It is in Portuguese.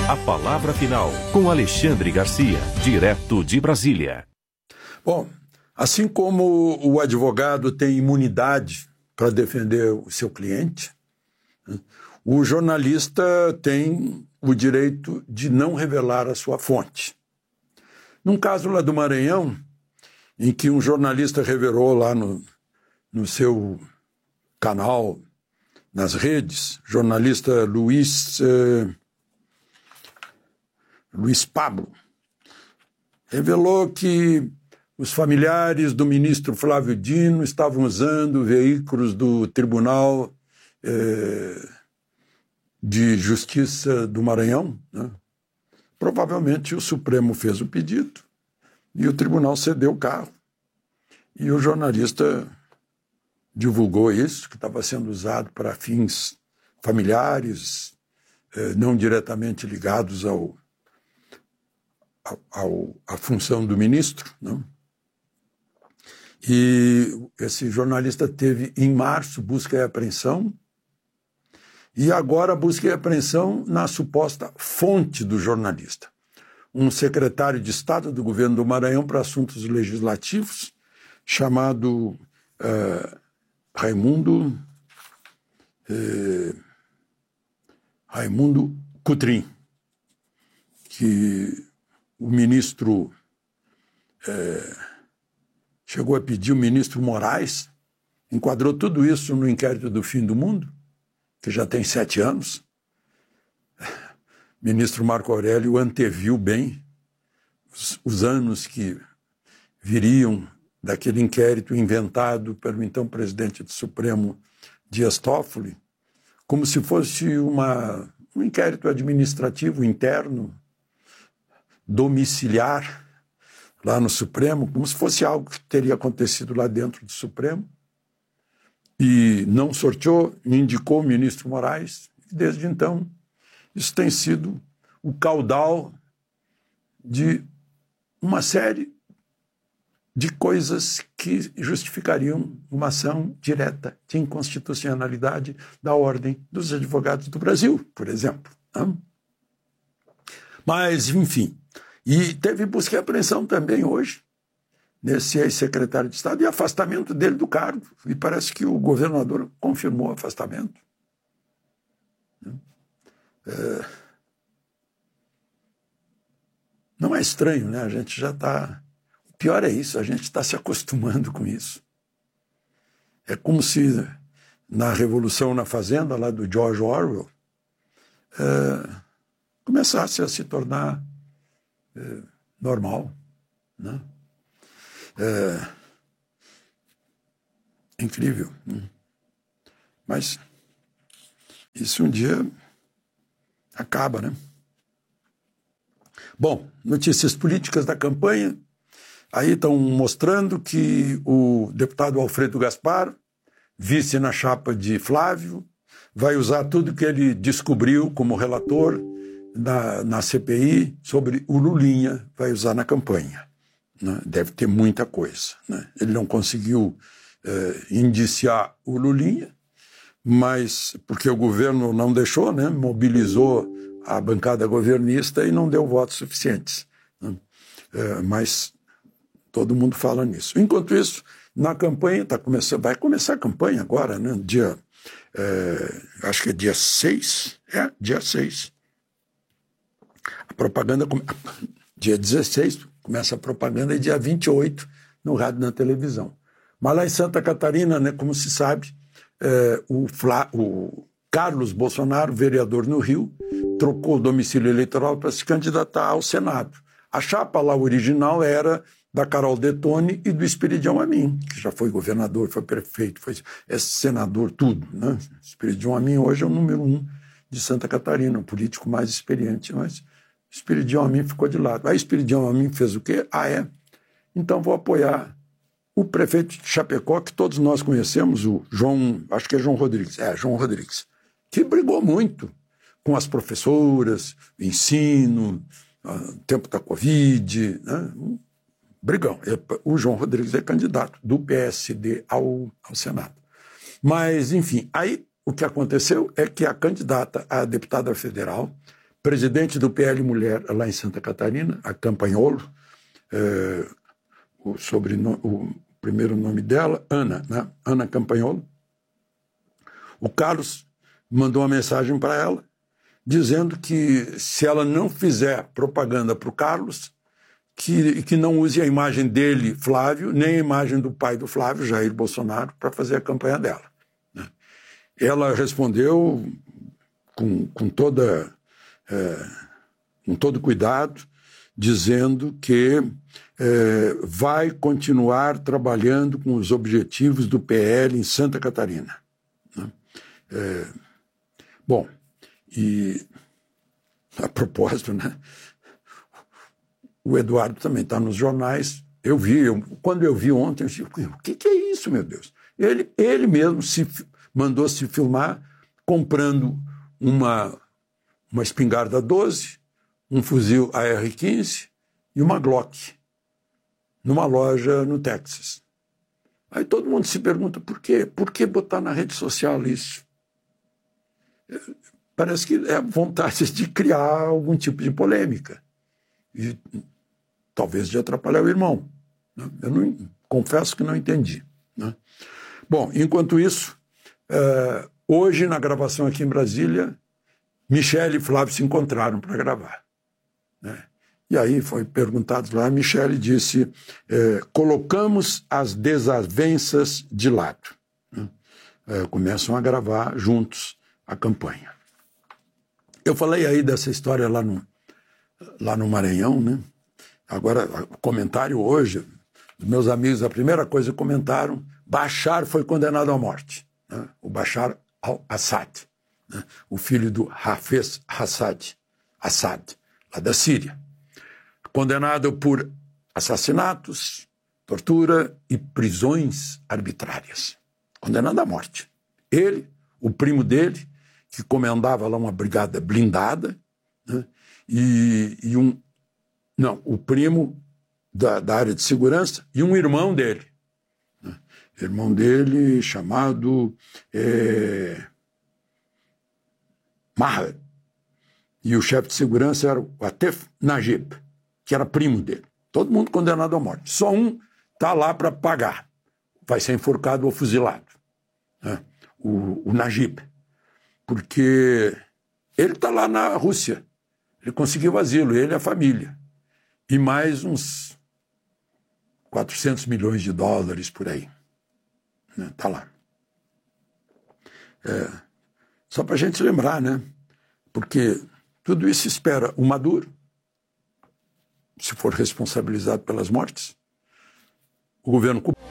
A palavra final, com Alexandre Garcia, direto de Brasília. Bom, assim como o advogado tem imunidade para defender o seu cliente, o jornalista tem o direito de não revelar a sua fonte. Num caso lá do Maranhão, em que um jornalista revelou lá no seu canal, nas redes, jornalista Luiz Pablo, revelou que os familiares do ministro Flávio Dino estavam usando veículos do Tribunal de Justiça do Maranhão, né? Provavelmente o Supremo fez o pedido e o tribunal cedeu o carro. E o jornalista divulgou isso, que estava sendo usado para fins familiares, não diretamente ligados à função do ministro, não? E esse jornalista teve, em março, busca e apreensão, e agora busca e apreensão na suposta fonte do jornalista. Um secretário de Estado do governo do Maranhão para assuntos legislativos, chamado Raimundo Cotrim, que o ministro chegou a pedir, o ministro Moraes enquadrou tudo isso no inquérito do fim do mundo, que já tem 7 anos. O ministro Marco Aurélio anteviu bem os anos que viriam daquele inquérito inventado pelo então presidente do Supremo, Dias Toffoli, como se fosse um inquérito administrativo interno, domiciliar, lá no Supremo, como se fosse algo que teria acontecido lá dentro do Supremo, e não sorteou, indicou o ministro Moraes, e desde então isso tem sido o caudal de uma série de coisas que justificariam uma ação direta de inconstitucionalidade da Ordem dos Advogados do Brasil, por exemplo. Não? Mas, enfim, e teve busca e apreensão também hoje, nesse ex-secretário de Estado, e afastamento dele do cargo. E parece que o governador confirmou o afastamento. Não é estranho, né? A gente já está... O pior é isso, a gente está se acostumando com isso. É como se na Revolução na Fazenda, lá do George Orwell, começasse a se tornar normal, né? Incrível. Mas isso um dia acaba, né? Bom, notícias políticas da campanha. Aí estão mostrando que o deputado Alfredo Gaspar, vice na chapa de Flávio, vai usar tudo que ele descobriu como relator na CPI sobre o Lulinha, vai usar na campanha. Né? Deve ter muita coisa. Né? Ele não conseguiu indiciar o Lulinha, mas porque o governo não deixou, né? Mobilizou a bancada governista e não deu votos suficientes. Né? Mas todo mundo fala nisso. Enquanto isso, na campanha, vai começar a campanha agora, né? Acho que é dia 6. Dia 6. A propaganda, dia 16, começa a propaganda, e dia 28, no rádio e na televisão. Mas lá em Santa Catarina, né, como se sabe, o Carlos Bolsonaro, vereador no Rio, trocou o domicílio eleitoral para se candidatar ao Senado. A chapa lá original era da Carol Detone e do Esperidião Amin, que já foi governador, foi prefeito, é senador, tudo. Né? Esperidião Amin hoje é o número 1 de Santa Catarina, o político mais experiente, mas Esperidião Amin ficou de lado. Aí Esperidião Amin fez o quê? Então vou apoiar o prefeito de Chapecó, que todos nós conhecemos, o João, acho que é João Rodrigues, João Rodrigues, que brigou muito com as professoras, ensino, tempo da Covid, né? Brigão. O João Rodrigues é candidato do PSD ao Senado. Mas, enfim, aí o que aconteceu é que a candidata a deputada federal presidente do PL Mulher lá em Santa Catarina, a Campanholo, o primeiro nome dela, Ana, né? Ana Campanholo. O Carlos mandou uma mensagem para ela, dizendo que se ela não fizer propaganda para o Carlos, que não use a imagem dele, Flávio, nem a imagem do pai do Flávio, Jair Bolsonaro, para fazer a campanha dela. Né? Ela respondeu com todo cuidado, dizendo que vai continuar trabalhando com os objetivos do PL em Santa Catarina. Né? Bom, e a propósito, né? O Eduardo também está nos jornais. Quando eu vi ontem, eu disse, o que é isso, meu Deus? Ele mesmo mandou se filmar comprando uma espingarda 12, um fuzil AR-15 e uma Glock numa loja no Texas. Aí todo mundo se pergunta por quê? Por que botar na rede social isso? Parece que é a vontade de criar algum tipo de polêmica. E talvez de atrapalhar o irmão. Né? Eu confesso que não entendi. Né? Bom, enquanto isso, hoje na gravação aqui em Brasília, Michele e Flávio se encontraram para gravar. Né? E aí foi perguntado lá, Michele disse, colocamos as desavenças de lado. Né? Começam a gravar juntos a campanha. Eu falei aí dessa história lá no Maranhão, né? Agora, comentário hoje, os meus amigos, a primeira coisa que comentaram, Bashar foi condenado à morte. Né? O Bashar al-Assad, né? O filho do Hafez Assad, lá da Síria. Condenado por assassinatos, tortura e prisões arbitrárias. Condenado à morte. Ele, o primo dele, que comandava lá uma brigada blindada, né? O primo da área de segurança e um irmão dele. Né? Irmão dele chamado Maher. E o chefe de segurança era o Atef Najib, que era primo dele. Todo mundo condenado à morte. Só um está lá para pagar. Vai ser enforcado ou fuzilado. Né? O Najib. Porque ele está lá na Rússia. Ele conseguiu asilo, ele e a família. E mais uns 400 milhões de dólares por aí. Está lá. Só para a gente lembrar, né? Porque tudo isso espera o Maduro, se for responsabilizado pelas mortes, o governo cubano.